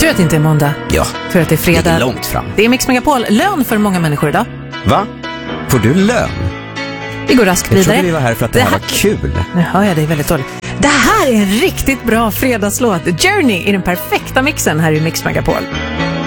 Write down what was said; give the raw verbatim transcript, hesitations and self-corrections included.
du att det inte är måndag? Ja, Tur att det är fredag. det är långt fram. Det är Mix Megapol. Lön för många människor idag. Va? Får du lön? Vi går raskt Jag vidare. trodde vi var här för att det, Det här här- var kul. Nu hör jag dig väldigt dåligt. Det här är en riktigt bra fredagslåt. Journey i den perfekta mixen här i Mix Megapol.